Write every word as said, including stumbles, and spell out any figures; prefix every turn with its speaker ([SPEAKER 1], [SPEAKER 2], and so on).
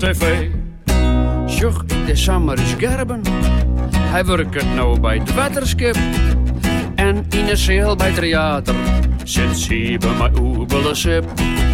[SPEAKER 1] tv. Sjoch, de Sammer is Gerben. Hij werkt nou bij het waterschip. En in een zeel bij het theater zit ze bij mij oebele sip.